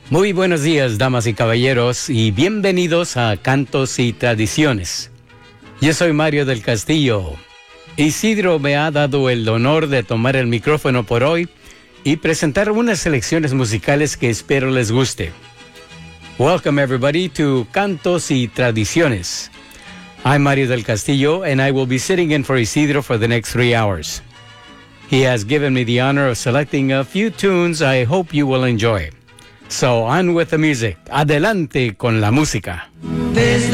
Muy buenos días, damas y caballeros, y bienvenidos a Cantos y Tradiciones. Yo soy Mario del Castillo. Isidro me ha dado el honor de tomar el micrófono por hoy y presentar unas selecciones musicales que espero les guste. Welcome everybody to Cantos y Tradiciones. I'm Mario del Castillo, and I will be sitting in for Isidro for the next 3 hours. He has given me the honor of selecting a few tunes I hope you will enjoy. So on with the music. Adelante con la música. Desde